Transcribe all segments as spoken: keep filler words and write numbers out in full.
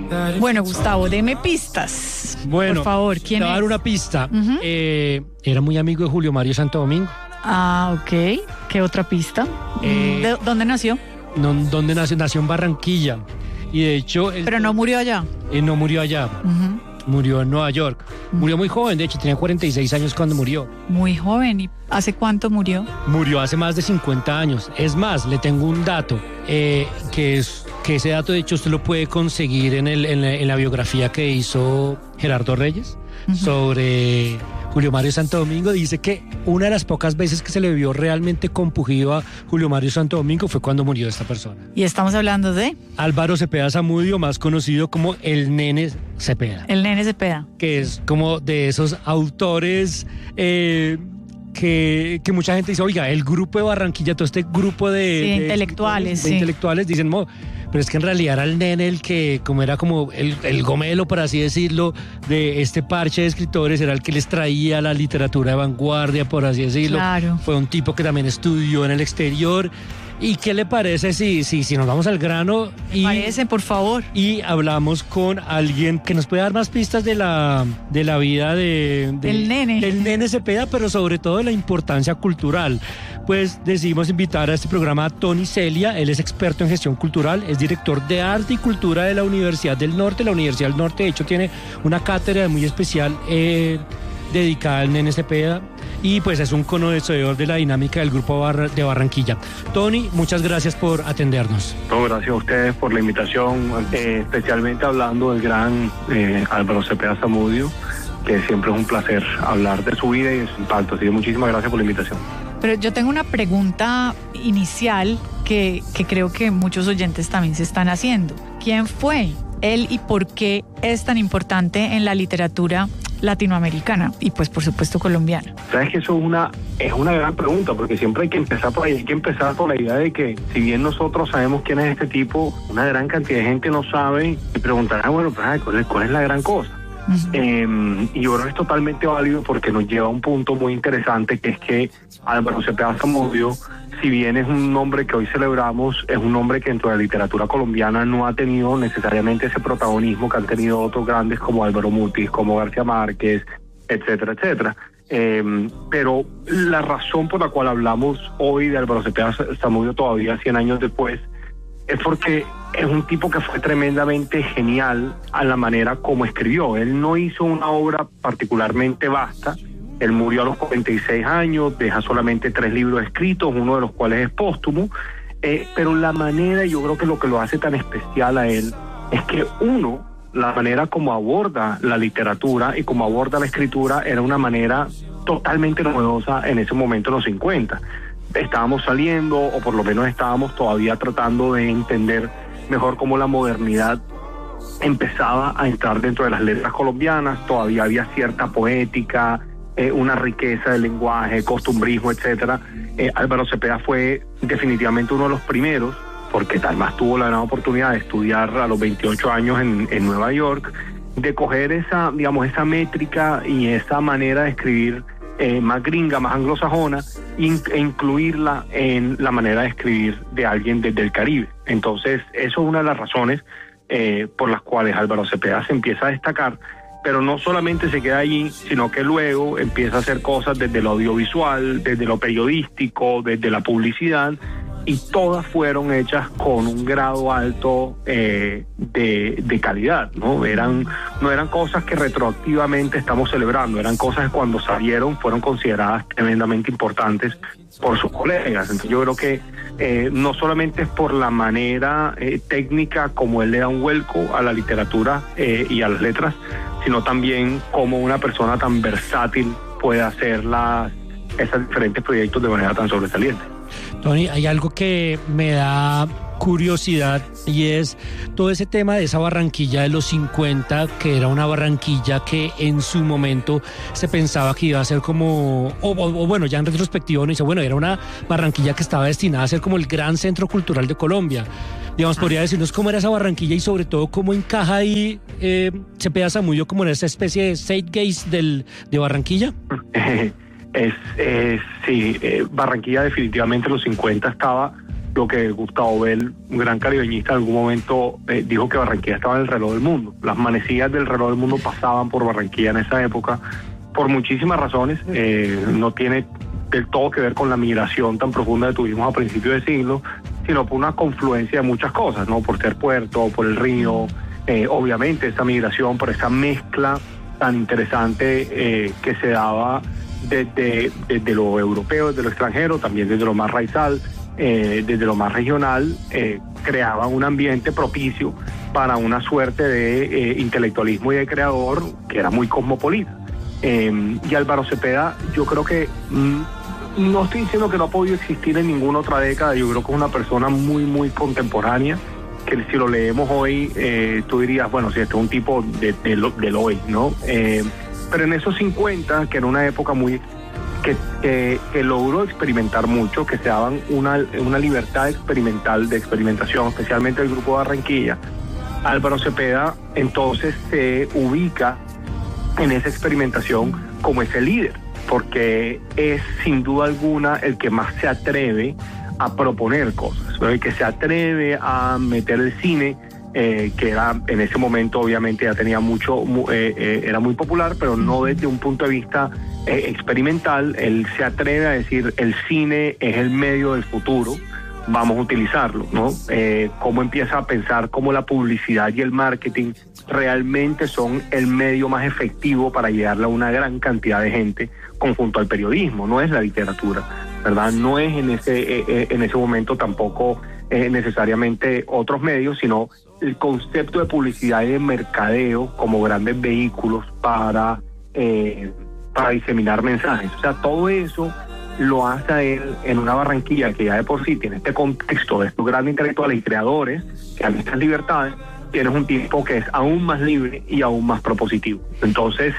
Bueno, Gustavo, deme pistas. Bueno, por favor, ¿quién te voy a es? dar una pista. Ujú. Eh, era muy amigo de Julio Mario Santo Domingo. Ah, ok. ¿Qué otra pista? Eh, ¿De dónde nació? No, ¿dónde nació? Nació en Barranquilla. Y de hecho... él- Pero no murió allá. él no murió allá. Ujú. Murió en Nueva York. Murió muy joven, de hecho, tenía cuarenta y seis años cuando murió. Muy joven. ¿Y hace cuánto murió? Murió hace más de cincuenta años. Es más, le tengo un dato, eh, que es que ese dato, de hecho, usted lo puede conseguir en, el, en, la, en la biografía que hizo Gerardo Reyes Ujú. sobre Julio Mario Santo Domingo. Dice que una de las pocas veces que se le vio realmente compungido a Julio Mario Santo Domingo fue cuando murió esta persona. Y estamos hablando de Álvaro Cepeda Zamudio, más conocido como el Nene Cepeda, el Nene Cepeda. que es como de esos autores eh, que, que mucha gente dice, oiga, el grupo de Barranquilla, todo este grupo de, Sí, de intelectuales, de sí. intelectuales dicen, "Mo, pero es que en realidad era el Nene el que, como era como el, el gomelo, por así decirlo, de este parche de escritores, era el que les traía la literatura de vanguardia, por así decirlo. Claro. Fue un tipo que también estudió en el exterior. ¿Y qué le parece si, si, si nos vamos al grano y, Parece, por favor. y hablamos con alguien que nos puede dar más pistas de la, de la vida de, de- Del nene. del Nene Cepeda, pero sobre todo de la importancia cultural? Pues decidimos invitar a este programa a Tony Celia. Él es experto en gestión cultural, es director de arte y cultura de la Universidad del Norte. La Universidad del Norte, de hecho, tiene una cátedra muy especial eh, dedicada al Nene Cepeda. Y pues es un conocedor de la dinámica del Grupo Barra- de Barranquilla. Tony, muchas gracias por atendernos. No, gracias a ustedes por la invitación, eh, especialmente hablando del gran eh, Álvaro Cepeda Zamudio, que siempre es un placer hablar de su vida y de su impacto. Así que muchísimas gracias por la invitación. Pero yo tengo una pregunta inicial que, que creo que muchos oyentes también se están haciendo. ¿Quién fue él y por qué es tan importante en la literatura latinoamericana y pues por supuesto colombiana? Sabes que eso es una es una gran pregunta, porque siempre hay que empezar por ahí, hay que empezar por la idea de que si bien nosotros sabemos quién es este tipo, una gran cantidad de gente no sabe y preguntará, bueno, pues, ay, ¿cuál es, cuál es la gran cosa? Ujú. Eh, y yo creo que es totalmente válido porque nos lleva a un punto muy interesante, que es que Álvaro Cepeda Zamudio, si bien es un nombre que hoy celebramos, es un nombre que dentro de la literatura colombiana no ha tenido necesariamente ese protagonismo que han tenido otros grandes como Álvaro Mutis, como García Márquez, etcétera, etcétera. Eh, pero la razón por la cual hablamos hoy de Álvaro Cepeda Zamudio todavía cien años después es porque es un tipo que fue tremendamente genial a la manera como escribió. Él no hizo una obra particularmente vasta. Él murió a los cuarenta y seis años, deja solamente tres libros escritos, uno de los cuales es póstumo, eh, pero la manera, yo creo que lo que lo hace tan especial a él es que uno, la manera como aborda la literatura y como aborda la escritura era una manera totalmente novedosa en ese momento, en los cincuenta. Estábamos saliendo, o por lo menos estábamos todavía tratando de entender mejor cómo la modernidad empezaba a entrar dentro de las letras colombianas. Todavía había cierta poética, eh, una riqueza del lenguaje, costumbrismo, etcétera. Eh, Álvaro Cepeda fue definitivamente uno de los primeros, porque además tuvo la gran oportunidad de estudiar a los veintiocho años en, en Nueva York, de coger esa, digamos, esa métrica y esa manera de escribir eh, más gringa, más anglosajona, in, e incluirla en la manera de escribir de alguien desde el Caribe. Entonces, eso es una de las razones eh, por las cuales Álvaro Cepeda se empieza a destacar, pero no solamente se queda allí, sino que luego empieza a hacer cosas desde lo audiovisual, desde lo periodístico, desde la publicidad, y todas fueron hechas con un grado alto eh, de, de calidad, ¿no? Eran, no eran cosas que retroactivamente estamos celebrando, eran cosas que cuando salieron fueron consideradas tremendamente importantes por sus colegas. Entonces yo creo que eh, no solamente es por la manera eh, técnica como él le da un vuelco a la literatura eh, y a las letras, sino también como una persona tan versátil puede hacer las, esos diferentes proyectos de manera tan sobresaliente. Tony, hay algo que me da curiosidad y es todo ese tema de esa Barranquilla de los cincuenta, que era una Barranquilla que en su momento se pensaba que iba a ser como, o, o, o bueno, ya en retrospectiva uno dice, bueno, era una Barranquilla que estaba destinada a ser como el gran centro cultural de Colombia. Digamos, podría decirnos cómo era esa Barranquilla y sobre todo cómo encaja ahí eh, Cepeda Zamudio como en esa especie de zeitgeist del, de Barranquilla. Es, es sí, eh, Barranquilla definitivamente en los cincuenta estaba lo que Gustavo Bell, un gran caribeñista, en algún momento eh, dijo que Barranquilla estaba en el reloj del mundo. Las manecillas del reloj del mundo pasaban por Barranquilla en esa época, por muchísimas razones. Eh, no tiene del todo que ver con la migración tan profunda que tuvimos a principios de siglo, sino por una confluencia de muchas cosas, ¿no? Por ser puerto, por el río, eh, obviamente esta migración, por esa mezcla tan interesante eh, que se daba desde, desde lo europeo, desde lo extranjero, también desde lo más raizal, eh, desde lo más regional, eh, creaba un ambiente propicio para una suerte de eh, intelectualismo y de creador que era muy cosmopolita. Eh, y Álvaro Cepeda, yo creo que mm, no estoy diciendo que no ha podido existir en ninguna otra década, yo creo que es una persona muy, muy contemporánea, que si lo leemos hoy, eh, tú dirías, bueno, si este es un tipo de, de, de, del hoy, ¿no? Eh, pero en esos cincuenta, que era una época muy que, que, que logró experimentar mucho, que se daban una, una libertad experimental, de experimentación, especialmente el grupo de Barranquilla, Álvaro Cepeda entonces se ubica en esa experimentación como ese líder, porque es sin duda alguna el que más se atreve a proponer cosas, ¿no? El que se atreve a meter el cine, eh, que era en ese momento obviamente ya tenía mucho, eh, eh, era muy popular, pero no desde un punto de vista eh, experimental. Él se atreve a decir, el cine es el medio del futuro, vamos a utilizarlo, ¿no? Eh, cómo empieza a pensar cómo la publicidad y el marketing realmente son el medio más efectivo para llegarle a una gran cantidad de gente conjunto al periodismo, no es la literatura, ¿verdad? No es en ese, eh, en ese momento tampoco eh, necesariamente otros medios, sino el concepto de publicidad y de mercadeo como grandes vehículos para, eh, para diseminar mensajes. O sea, todo eso lo hace a él en una Barranquilla que ya de por sí tiene este contexto de estos grandes intelectuales y creadores que han estas libertades. Tienes un tipo que es aún más libre y aún más propositivo. Entonces,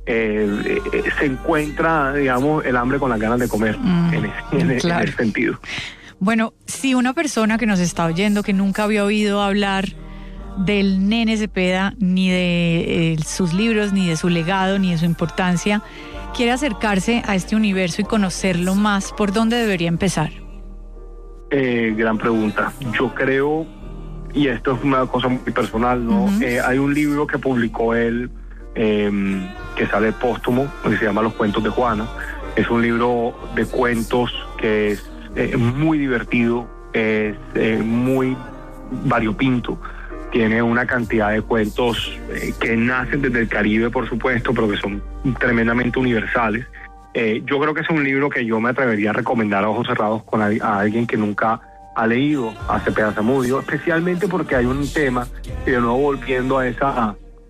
eh, eh, se encuentra, digamos, el hambre con las ganas de comer, mm, en, ese, en, claro. en ese sentido. Bueno, si una persona que nos está oyendo, que nunca había oído hablar del Nene Cepeda, ni de eh, sus libros, ni de su legado, ni de su importancia, quiere acercarse a este universo y conocerlo más, ¿por dónde debería empezar? Eh, gran pregunta. Yo creo, y esto es una cosa muy personal, ¿no? Uh-huh. Eh, hay un libro que publicó él, eh, que sale póstumo, que se llama Los Cuentos de Juana. Es un libro de cuentos que es eh, muy divertido, es eh, muy variopinto. Tiene una cantidad de cuentos eh, que nacen desde el Caribe, por supuesto, pero que son tremendamente universales. Eh, yo creo que es un libro que yo me atrevería a recomendar a ojos cerrados con a, a alguien que nunca ha leído a Cepeda Zamudio, especialmente porque hay un tema, y de nuevo volviendo a esa,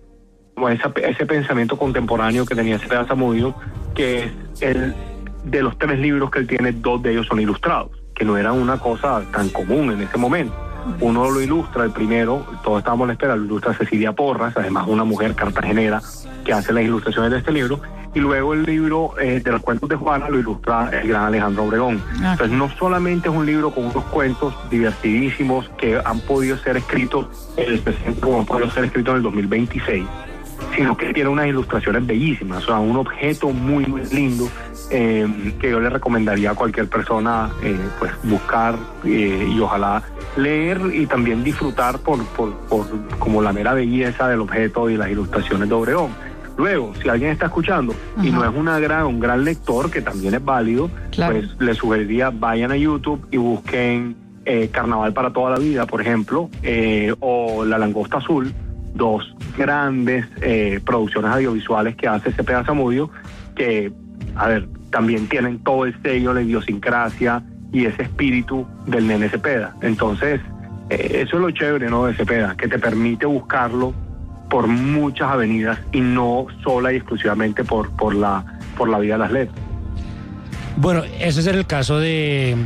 a esa a ese pensamiento contemporáneo que tenía Cepeda Zamudio, que es el de los tres libros que él tiene, dos de ellos son ilustrados, que no era una cosa tan común en ese momento. Uno lo ilustra, el primero, todos estábamos en espera, lo ilustra Cecilia Porras, además una mujer cartagenera que hace las ilustraciones de este libro, y luego el libro eh, de los cuentos de Juana lo ilustra el gran Alejandro Obregón. Ah. Entonces no solamente es un libro con unos cuentos divertidísimos que han podido ser escritos en el presente como han podido ser escritos en el dos mil veintiséis, sino que tiene unas ilustraciones bellísimas, o sea, un objeto muy, muy lindo, eh, que yo le recomendaría a cualquier persona eh, pues buscar eh, y ojalá leer y también disfrutar por, por, por como la mera belleza del objeto y las ilustraciones de Obregón. Luego, si alguien está escuchando y uh-huh. no es una gran, un gran lector, que también es válido, claro. pues le sugeriría vayan a YouTube y busquen eh, Carnaval para toda la vida, por ejemplo, eh, o La Langosta Azul, dos grandes eh, producciones audiovisuales que hace Cepeda Zamudio, que, a ver, también tienen todo el sello, la idiosincrasia y ese espíritu del Nene Cepeda. Entonces, eh, eso es lo chévere, ¿no?, de Cepeda, que te permite buscarlo por muchas avenidas y no sola y exclusivamente por, por, la, por la vía de las letras. Bueno, ese es el caso de,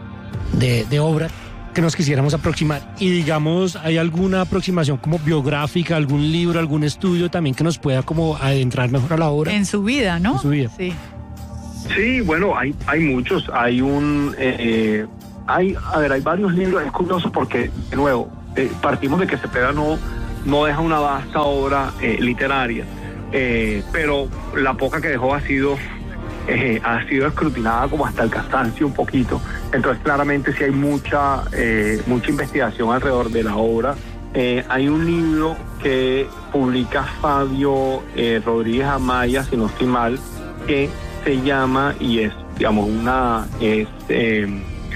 de, de obra que nos quisiéramos aproximar. Y digamos, ¿hay alguna aproximación como biográfica, algún libro, algún estudio también que nos pueda como adentrar mejor a la obra? En su vida, ¿no? En su vida. Sí. Sí, bueno, hay, hay muchos. Hay un... Eh, hay, a ver, hay varios libros. Es curioso porque, de nuevo, eh, partimos de que Cepeda no, no deja una vasta obra eh, literaria, eh, pero la poca que dejó ha sido, eh, ha sido escrutinada como hasta el cansancio un poquito. Entonces claramente sí hay mucha, eh, mucha investigación alrededor de la obra. Eh, hay un libro que publica Fabio eh, Rodríguez Amaya, si no estoy mal, que se llama, y es, digamos, una, es, eh,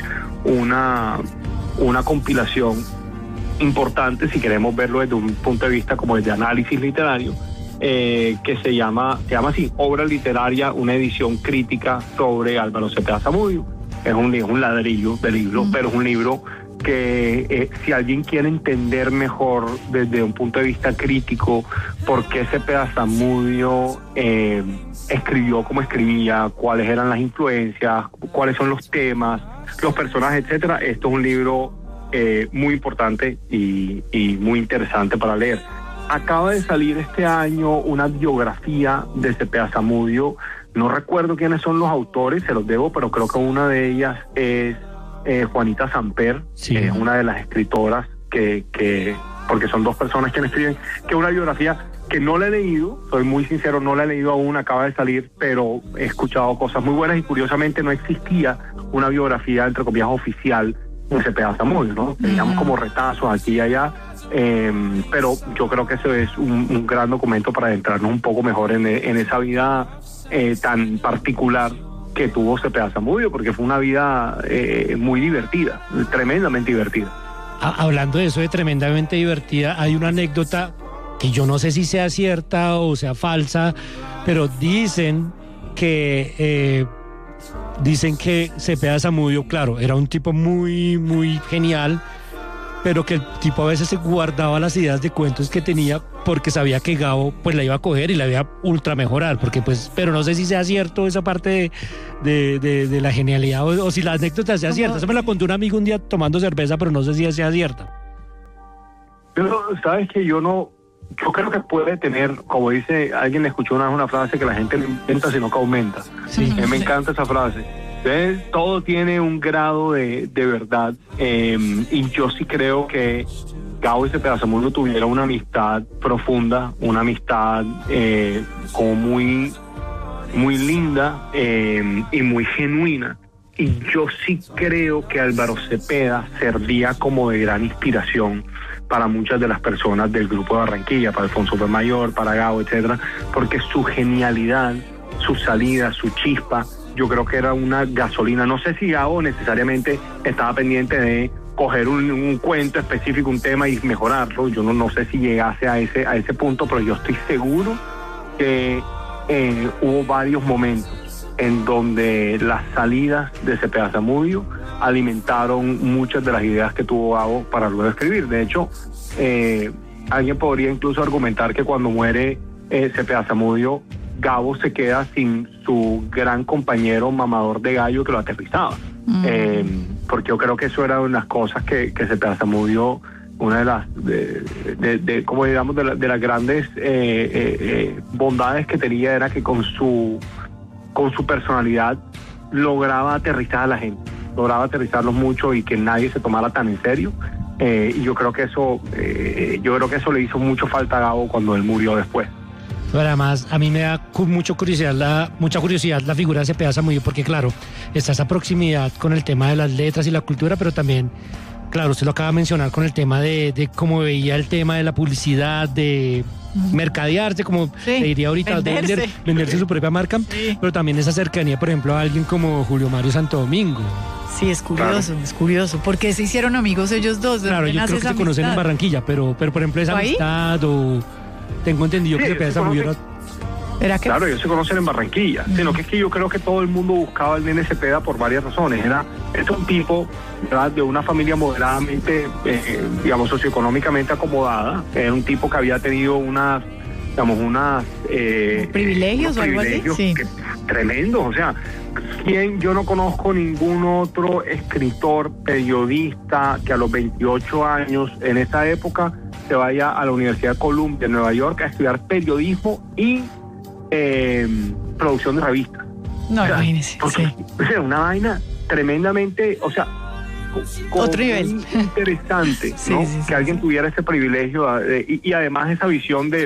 una, una compilación importante, si queremos verlo desde un punto de vista como de análisis literario, eh, que se llama, se llama así, Obra Literaria, una edición crítica sobre Álvaro Cepeda Zamudio. Es un, es un ladrillo de libro, mm. pero es un libro que eh, si alguien quiere entender mejor desde un punto de vista crítico por qué Cepeda Zamudio eh, escribió como escribía, cuáles eran las influencias, cuáles son los temas, los personajes, etcétera, esto es un libro eh, muy importante y, y muy interesante para leer. Acaba de salir este año una biografía de Cepeda Zamudio. No recuerdo quiénes son los autores, se los debo, pero creo que una de ellas es eh, Juanita Samper, sí. que es una de las escritoras que, que, porque son dos personas que me escriben, que es una biografía que no la he leído, soy muy sincero, no la he leído aún, acaba de salir, pero he escuchado cosas muy buenas y curiosamente no existía una biografía, entre comillas, oficial de Cepeda Zamudio, ¿no? Teníamos mm. como retazos aquí y allá, eh, pero yo creo que eso es un, un gran documento para adentrarnos un poco mejor en, en esa vida Eh, tan particular que tuvo Cepeda Zamudio, porque fue una vida eh, muy divertida, tremendamente divertida. Hablando de eso de tremendamente divertida, hay una anécdota que yo no sé si sea cierta o sea falsa, pero dicen que eh, dicen que Cepeda Zamudio, claro, era un tipo muy, muy genial, pero que el tipo a veces se guardaba las ideas de cuentos que tenía porque sabía que Gabo pues la iba a coger y la iba a ultra mejorar, porque pues, pero no sé si sea cierto esa parte de, de, de, de la genialidad o, o si la anécdota sea cierta. Eso me la contó un amigo un día tomando cerveza, pero no sé si sea cierta. Pero sabes que yo no, yo creo que puede tener, como dice, alguien escuchó una, una frase que la gente no inventa sino que aumenta. Sí, a mí me sí. encanta esa frase. Entonces, todo tiene un grado de, de verdad, eh, y yo sí creo que Gabo y Cepeda Zamudio tuvieron una amistad profunda, una amistad eh, como muy, muy linda eh, y muy genuina. Y yo sí creo que Álvaro Cepeda servía como de gran inspiración para muchas de las personas del grupo de Barranquilla, para Alfonso P. Mayor, para Gabo, etcétera, porque su genialidad, su salida, su chispa, yo creo que era una gasolina. No sé si Gabo necesariamente estaba pendiente de coger un, un cuento específico, un tema y mejorarlo. Yo no, no sé si llegase a ese, a ese punto, pero yo estoy seguro que eh, hubo varios momentos en donde las salidas de Cepeda Zamudio alimentaron muchas de las ideas que tuvo Gabo para luego escribir. De hecho, eh, alguien podría incluso argumentar que cuando muere eh, Cepeda Zamudio, Gabo se queda sin su gran compañero mamador de gallo que lo aterrizaba. Mm. Eh, porque yo creo que eso era una de las cosas que, que Cepeda Zamudio, una de las, de, de, de, como digamos, de, la, de las grandes eh, eh, eh, bondades que tenía era que con su, con su personalidad lograba aterrizar a la gente, lograba aterrizarlos mucho y que nadie se tomara tan en serio. Eh, y yo creo que eso, eh, yo creo que eso le hizo mucho falta a Gabo cuando él murió después. Pero además, a mí me da mucho curiosidad la, mucha curiosidad la figura de Cepeda Zamudio, porque claro, está esa proximidad con el tema de las letras y la cultura, pero también, claro, usted lo acaba de mencionar con el tema de, de cómo veía el tema de la publicidad, de mercadearse, como sí, le diría ahorita, venderse. de vender, venderse su propia marca, sí. Pero también esa cercanía, por ejemplo, a alguien como Julio Mario Santo Domingo. Sí, es curioso, claro. es curioso, porque se hicieron amigos ellos dos. Claro, yo creo que se conocen en Barranquilla, pero, pero por ejemplo esa amistad o... Tengo entendido sí, que Cepeda Zamudio era... ¿Era que? Claro, ellos se conocen en Barranquilla, mm. sino que es que yo creo que todo el mundo buscaba al nene Cepeda por varias razones. Era, es un tipo, ¿verdad?, de una familia moderadamente, eh, digamos, socioeconómicamente acomodada. Era un tipo que había tenido unas, digamos, unas... Eh, ¿Privilegios o algo así? Sí. Que, tremendos, o sea... ¿Quién? Yo no conozco ningún otro escritor, periodista que a los veintiocho años, en esa época, se vaya a la Universidad de Columbia en Nueva York a estudiar periodismo y eh, producción de revistas. No, o sea, imagínese. Porque, sí. O sea, una vaina tremendamente, o sea, otro nivel interesante, sí, ¿no? Sí, sí, que sí, alguien sí. tuviera ese privilegio eh, y, y además esa visión de